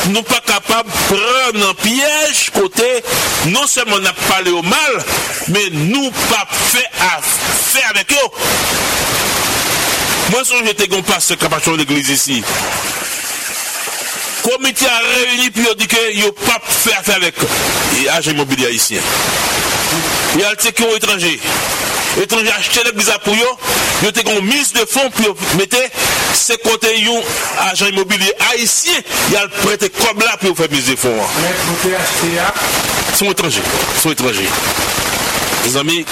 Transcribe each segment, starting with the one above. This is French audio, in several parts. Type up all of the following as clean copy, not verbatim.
nous pas capables de prendre un piège côté, non seulement on a parlé au mal, mais nous pas fait affaire avec eux. Moi, si j'étais un pasteur capable de l'église ici, le comité a réuni puis il dit qu'il n'y a pas fait affaire avec l'agent immobilier haïtien. Il y a le sécurité étranger. Étranger acheté l'église pour eux, il y a une mise de fonds pour mettre ces côtés un agent immobilier haïtien, il y a le prêté comme là pour faire mise de fonds. Ils sont étrangers. Les amis,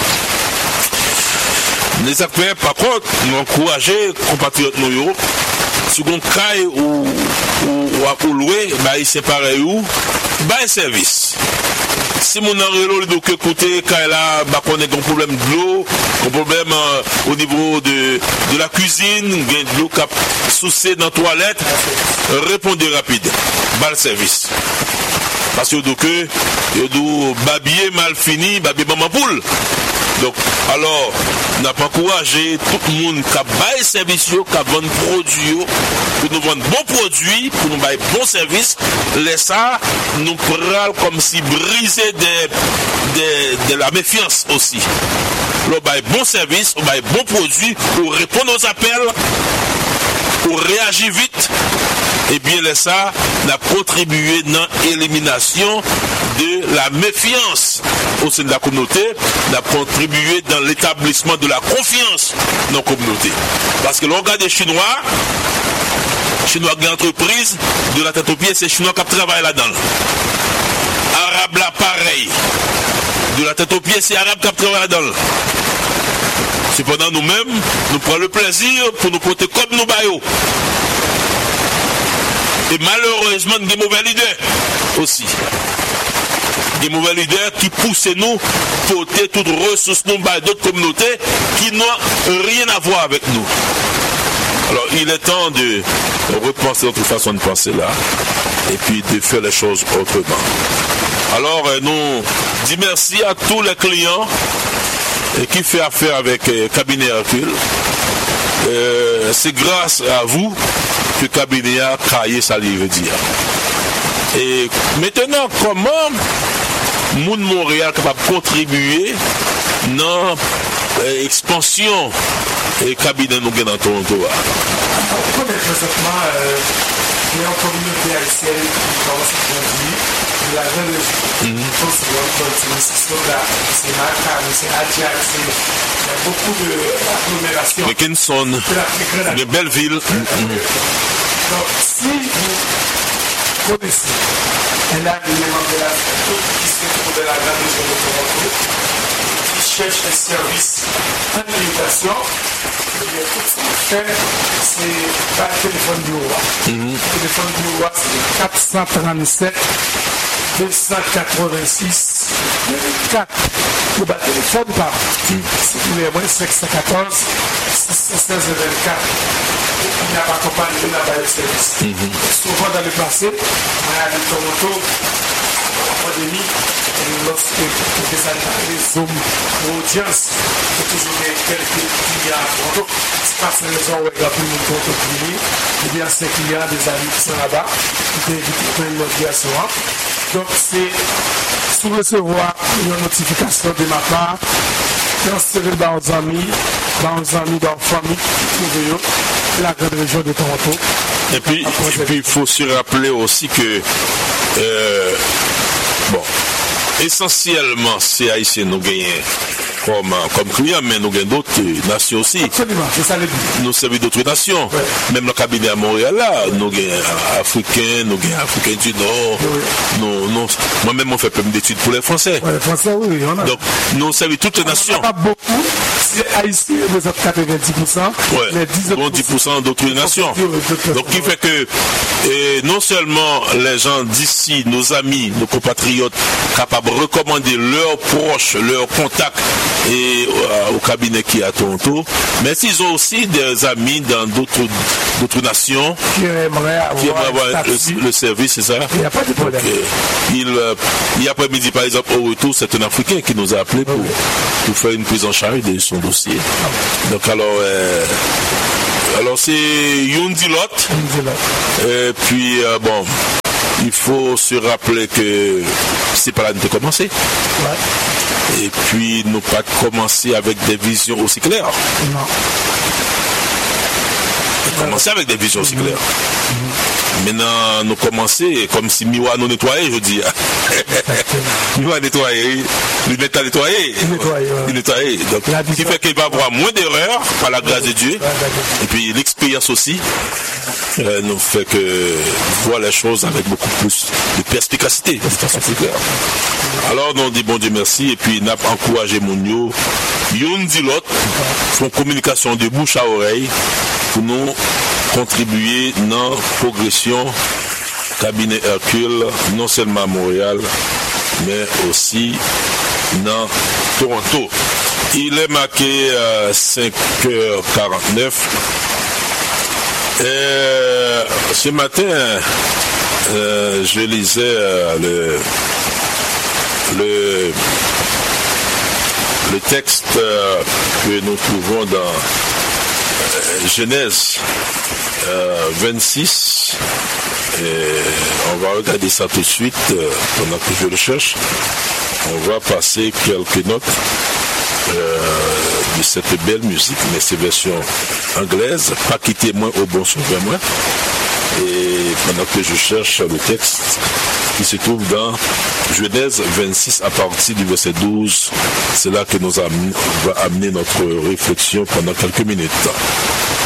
les acteurs, par contre, nous encourageons les compatriotes nous, si on caille ou louer, ils séparent où, un service. Si mon enrelo le donc côté là on a un problème de l'eau, un problème au niveau de la cuisine, de l'eau qui soucie dans la toilette, répondez rapide, le service. Parce que donc babier mal fini, babier maman poule. Donc, alors, on n'a pas encouragé tout le monde qui a baillé service, qui a vendu produits, pour nous vendre bons produits, pour nous bailler bons services. Les ça, nous prenons comme si briser de la méfiance aussi. On baille bons services, on baille bons produits pour répondre aux appels, pour réagir vite. Et bien, les ça, on a contribué dans l'élimination de la méfiance au sein de la communauté, on a contribué dans l'établissement de la confiance dans la communauté. Parce que l'on regarde les Chinois qui ont une entreprise, de la tête aux pieds, c'est les Chinois qui travaillent là-dedans. Arabes là, pareil. De la tête aux pieds, c'est les Arabes qui travaillent là-dedans. Cependant, nous-mêmes, nous prenons le plaisir pour nous porter comme nous baillons. Et malheureusement, il y a des mauvais leaders aussi. Des mauvais leaders qui poussent nous porter toutes les ressources d'autres communautés qui n'ont rien à voir avec nous. Alors, il est temps de repenser notre façon de penser là et puis de faire les choses autrement. Alors, nous disons merci à tous les clients qui font affaire avec Cabinet Hercule. C'est grâce à vous que Cabinet a créé ça, veut dire. Et maintenant, comment Moun Montréal est capable de contribuer dans l'expansion et cabinet nous dans Toronto? Présentement, il y a une communauté haïtienne qui commence à grandir. La jeune c'est Maca, c'est Adja, il y a beaucoup d'agglomérations. Mackinson, de Belleville. Donc, si vous connaissez un agrément de la qui se trouve dans la grande région de Toronto, qui cherche un service en irrigation, tout ce qu'on fait, c'est par téléphone du roi. Le téléphone du roi, c'est 437 286 4. Le téléphone par si vous voulez, 514 616 24. Il n'y a pas de compagnie, il n'y a pas de service. Souvent dans le passé, on a dit Toronto, la pandémie, lorsque les zooms audience, il y a toujours quelques clients à Toronto. C'est pas une raison où il y a plus de Toronto privé. Il y a ces clients, des amis qui sont là-bas, qui prennent l'audience. Donc c'est sous recevoir une notification de ma part, transférer dans nos amis, dans la famille qui trouvent la grande région de Toronto. Et puis il faut se rappeler aussi que essentiellement c'est haïtien nous gagnons comme client, mais nous avons d'autres nations aussi. Absolument, c'est ça le but. Nous servons d'autres nations. Ouais. Même le cabinet à Montréal, là, nous avons Africains, nous avons Africains du Nord. Oui. Moi-même, on fait plein d'études pour les Français. Ouais, les Français, oui. Donc, nous servons toutes les nations. Pas beaucoup. C'est haïtien, nous avons 90%. Ouais. 10% d'autres nations. Donc, qui fait que non seulement les gens d'ici, nos amis, nos compatriotes, capables de recommander leurs proches, leurs contacts, et au cabinet qui est à Toronto, mais ils ont aussi des amis dans d'autres nations qui aimeraient avoir le service, c'est ça? Il n'y a pas de problème. Hier après-midi, par exemple, au retour, c'est un Africain qui nous a appelé pour faire une prise en charge de son dossier. Donc alors c'est Yundilot. Et puis il faut se rappeler que c'est pas là de commencer. Ouais. Et puis, nous pas commencer avec des visions aussi claires. Non. Commencer avec des visions aussi claires. Maintenant, nous commencer comme si Miwa nous nettoyait, je dis. Miwa nettoyé, lunettes à nettoyer. Il nettoyé. Donc, ce qui fait qu'il va y avoir moins d'erreurs par la grâce de Dieu. Et puis, l'expérience aussi nous fait que voir les choses avec beaucoup plus de perspicacité. Alors, nous dit bon Dieu merci. Et puis, nous avons encouragé mon yo. Yon dit l'autre, font communication de bouche à oreille pour nous contribuer dans la progression cabinet Hercule, non seulement à Montréal, mais aussi dans Toronto. Il est marqué 5h49. Ce matin, je lisais le texte que nous trouvons dans Genèse 26. On va regarder ça tout de suite pendant que je le cherche. On va passer quelques notes de cette belle musique, mais c'est version anglaise. Pas quitter moi au bon souvenir moi. Et pendant que je cherche le texte qui se trouve dans Genèse 26 à partir du verset 12, c'est là que nous va amener notre réflexion pendant quelques minutes.